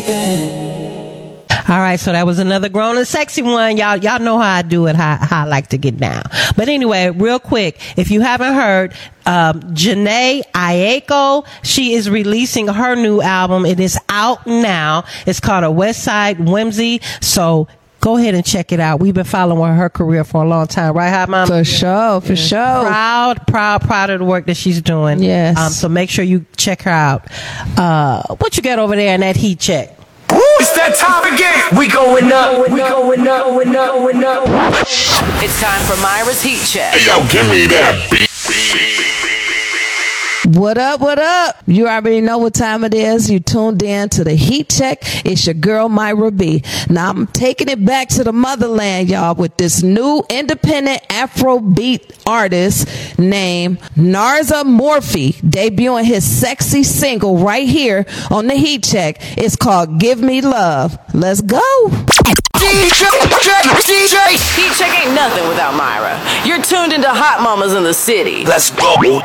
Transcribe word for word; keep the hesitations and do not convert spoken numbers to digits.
All right, so that was another grown and sexy one. Y'all, y'all know how I do it, how, how I like to get down. But anyway, real quick, if you haven't heard, um, Jhené Aiko, she is releasing her new album. It is out now. It's called A West Side Whimsy. So go ahead and check it out. We've been following her career for a long time, right, Hot Mama? For sure, for yeah. sure. Proud, proud, proud of the work that she's doing. Yes. Um, so make sure you check her out. Uh, what you got over there in that heat check? It's that time again. We going up. We going up. Going up. Going up. It's time for Myra's Heat Check. Hey, yo, give me that beat. What up, what up? You already know what time it is. You tuned in to the Heat Check. It's your girl, Myra B. Now, I'm taking it back to the motherland, y'all, with this new independent Afrobeat artist named Narza Morphe, debuting his sexy single right here on the Heat Check. It's called Give Me Love. Let's go. D J, D J. Heat Check ain't nothing without Myra. You're tuned into Hot Mamas in the City. Let's go.